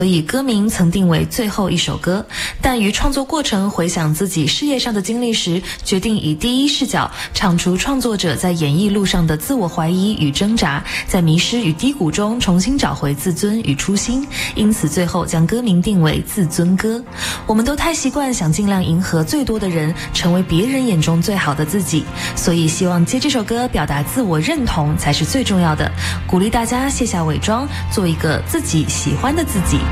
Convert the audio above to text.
所以歌名曾定为最后一首歌，但于创作过程回想自己事业上的经历时，决定以第一视角唱出创作者在演艺路上的自我怀疑与挣扎，在迷失与低谷中重新找回自尊与初心，因此最后将歌名定为自尊歌。我们都太习惯想尽量迎合最多的人，成为别人眼中最好的自己，所以希望借这首歌表达自我认同才是最重要的，鼓励大家卸下伪装，做一个自己喜欢的自己。